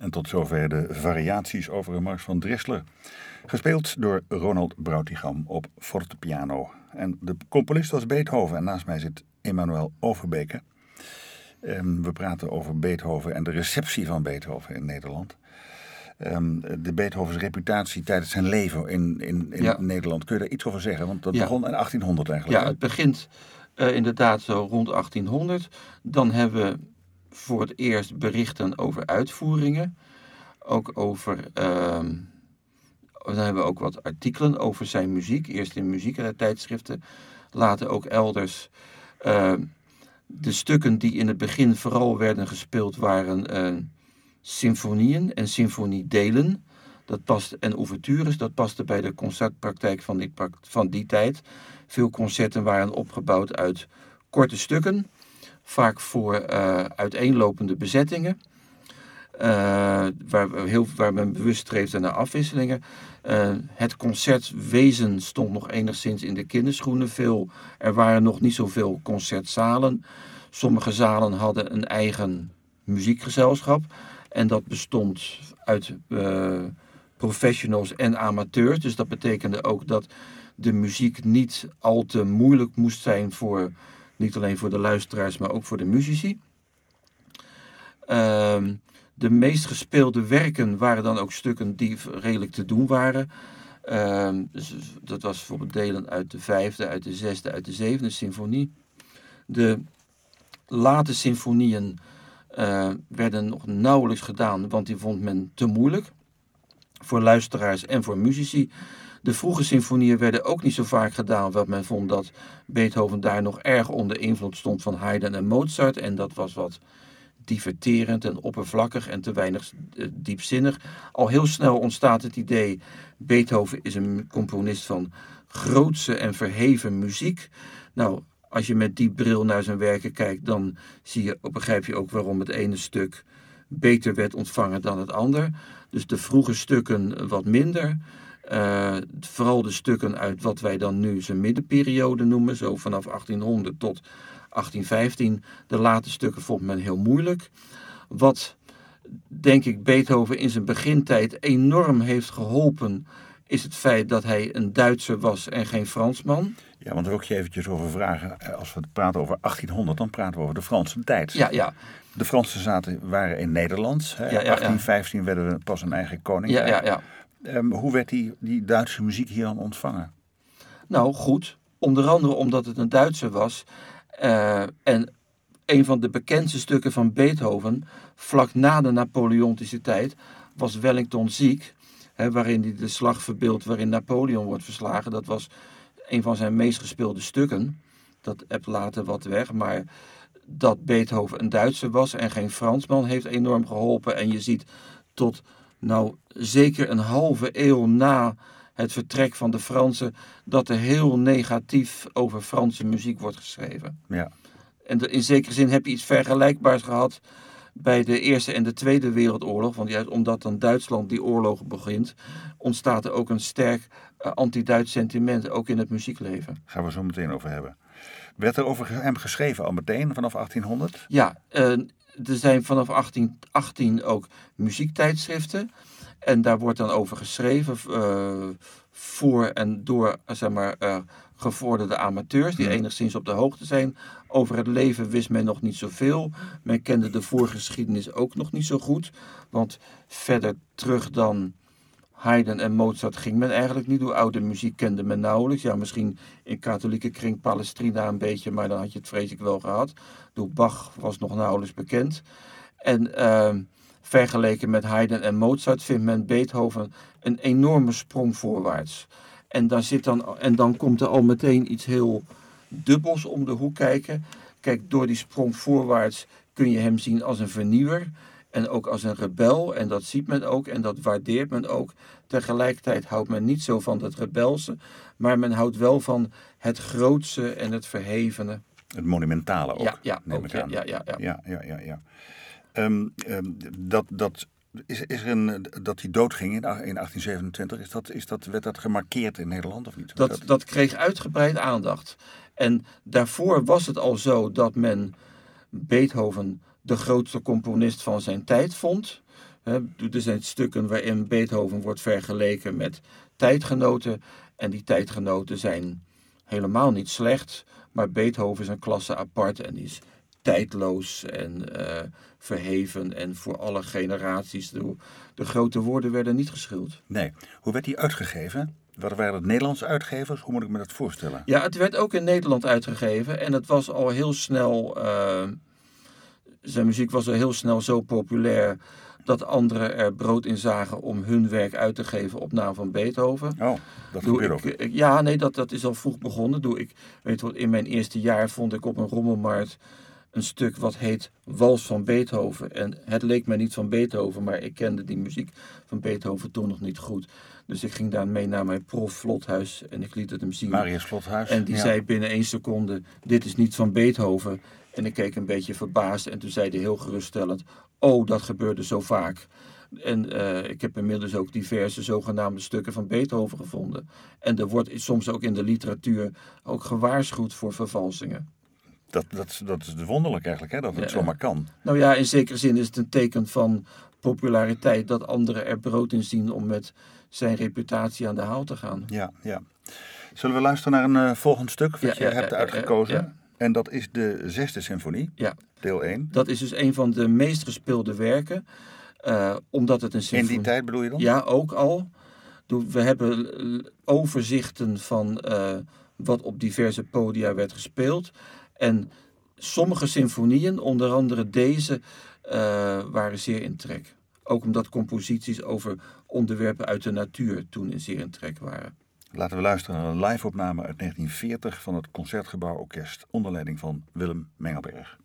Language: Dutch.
En tot zover de variaties over een mars van Dressler. Gespeeld door Ronald Brautigam op fortepiano. En de componist was Beethoven. En naast mij zit Emanuel Overbeke. We praten over Beethoven en de receptie van Beethoven in Nederland. De Beethovens reputatie tijdens zijn leven in Nederland. Kun je daar iets over zeggen? Want dat begon in 1800 eigenlijk. Ja, het begint inderdaad zo rond 1800. Dan hebben we voor het eerst berichten over uitvoeringen. Ook over... dan hebben we ook wat artikelen over zijn muziek. Eerst in muziektijdschriften, later ook elders. De stukken die in het begin vooral werden gespeeld waren symfonieën en symfoniedelen. En ouvertures, dat paste bij de concertpraktijk van die tijd. Veel concerten waren opgebouwd uit korte stukken, vaak voor uiteenlopende bezettingen. Waar men bewust streefde naar afwisselingen. Het concertwezen stond nog enigszins in de kinderschoenen. Er waren nog niet zoveel concertzalen. Sommige zalen hadden een eigen muziekgezelschap. En dat bestond uit professionals en amateurs. Dus dat betekende ook dat de muziek niet al te moeilijk moest zijn niet alleen voor de luisteraars, maar ook voor de muzici. De meest gespeelde werken waren dan ook stukken die redelijk te doen waren. Dus dat was bijvoorbeeld delen uit de 5e, uit de 6e, uit de 7e symfonie. De late symfonieën werden nog nauwelijks gedaan, want die vond men te moeilijk. Voor luisteraars en voor muzici. De vroege symfonieën werden ook niet zo vaak gedaan, want men vond dat Beethoven daar nog erg onder invloed stond van Haydn en Mozart. En dat was wat diverterend en oppervlakkig en te weinig diepzinnig. Al heel snel ontstaat het idee, Beethoven is een componist van grootse en verheven muziek. Nou, als je met die bril naar zijn werken kijkt, dan begrijp je ook waarom het ene stuk beter werd ontvangen dan het ander. Dus de vroege stukken wat minder. Vooral de stukken uit wat wij dan nu zijn middenperiode noemen, zo vanaf 1800 tot 1815. De late stukken vond men heel moeilijk. Wat, denk ik, Beethoven in zijn begintijd enorm heeft geholpen, is het feit dat hij een Duitser was en geen Fransman. Ja, want daar wil ik je eventjes over vragen. Als we praten over 1800, dan praten we over de Franse tijd. Ja. De Fransen waren in Nederland. Hè? 1815 werden we pas een eigen koninkrijk. Ja. Hoe werd die Duitse muziek hier dan ontvangen? Nou, goed. Onder andere omdat het een Duitser was. En een van de bekendste stukken van Beethoven, vlak na de Napoleontische tijd, was Wellington Ziek. Waarin hij de slag verbeeldt waarin Napoleon wordt verslagen. Dat was een van zijn meest gespeelde stukken. Dat ebt later wat weg, maar dat Beethoven een Duitser was en geen Fransman heeft enorm geholpen. En je ziet tot zeker een halve eeuw na het vertrek van de Fransen dat er heel negatief over Franse muziek wordt geschreven. Ja. En in zekere zin heb je iets vergelijkbaars gehad bij de Eerste en de Tweede Wereldoorlog. Want juist omdat dan Duitsland die oorlog begint, ontstaat er ook een sterk anti-Duits sentiment, ook in het muziekleven. Daar gaan we zo meteen over hebben. Werd er over hem geschreven al meteen vanaf 1800? Ja, er zijn vanaf 1818 ook muziektijdschriften. En daar wordt dan over geschreven voor en door, gevorderde amateurs die enigszins op de hoogte zijn. Over het leven wist men nog niet zoveel. Men kende de voorgeschiedenis ook nog niet zo goed. Want verder terug dan Haydn en Mozart ging men eigenlijk niet. Hoe oude muziek kende men nauwelijks. Ja, misschien in katholieke kring Palestrina een beetje, maar dan had je het vreselijk wel gehad. Door Bach was nog nauwelijks bekend. En vergeleken met Haydn en Mozart vindt men Beethoven een enorme sprong voorwaarts. En dan komt er al meteen iets heel dubbels om de hoek kijken. Kijk, door die sprong voorwaarts kun je hem zien als een vernieuwer en ook als een rebel. En dat ziet men ook en dat waardeert men ook. Tegelijkertijd houdt men niet zo van het rebelse, maar men houdt wel van het grootse en het verhevene. Het monumentale ook, neem ik aan. Ja. Dat hij doodging in 1827, werd dat gemarkeerd in Nederland of niet? Dat kreeg uitgebreid aandacht. En daarvoor was het al zo dat men Beethoven de grootste componist van zijn tijd vond. Er zijn stukken waarin Beethoven wordt vergeleken met tijdgenoten. En die tijdgenoten zijn helemaal niet slecht. Maar Beethoven is een klasse apart en die is tijdloos en verheven. En voor alle generaties. De grote woorden werden niet geschuld. Nee. Hoe werd hij uitgegeven? Wat waren het Nederlandse uitgevers? Hoe moet ik me dat voorstellen? Ja, het werd ook in Nederland uitgegeven. En het was al heel snel... zijn muziek was al heel snel zo populair dat anderen er brood in zagen om hun werk uit te geven op naam van Beethoven. Oh, dat gebeurt ook. Dat is al vroeg begonnen. In mijn eerste jaar vond ik op een rommelmarkt een stuk wat heet Wals van Beethoven. En het leek mij niet van Beethoven, maar ik kende die muziek van Beethoven toen nog niet goed. Dus ik ging daar mee naar mijn prof Vlothuis en ik liet het hem zien. Marius Vlothuis. En die zei binnen 1 seconde, dit is niet van Beethoven. En ik keek een beetje verbaasd en toen zei hij heel geruststellend, oh, dat gebeurde zo vaak. En ik heb inmiddels ook diverse zogenaamde stukken van Beethoven gevonden. En er wordt soms ook in de literatuur ook gewaarschuwd voor vervalsingen. Dat is wonderlijk eigenlijk, hè? Dat het zomaar kan. Nou ja, in zekere zin is het een teken van populariteit dat anderen er brood in zien om met zijn reputatie aan de haal te gaan. Ja. Zullen we luisteren naar een volgend stuk wat je hebt uitgekozen? Ja. En dat is de 6e symfonie, deel 1. Dat is dus een van de meest gespeelde werken, omdat het een symfonie... In die tijd bedoel je dan? Ja, ook al. We hebben overzichten van wat op diverse podia werd gespeeld. En sommige symfonieën, onder andere deze, waren zeer in trek. Ook omdat composities over onderwerpen uit de natuur toen zeer in trek waren. Laten we luisteren naar een live-opname uit 1940 van het Concertgebouworkest onder leiding van Willem Mengelberg.